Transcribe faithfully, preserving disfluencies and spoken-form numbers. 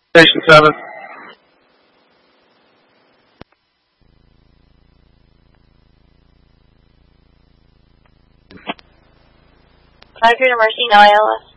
Station seven. Five here to Mercy, now I L S.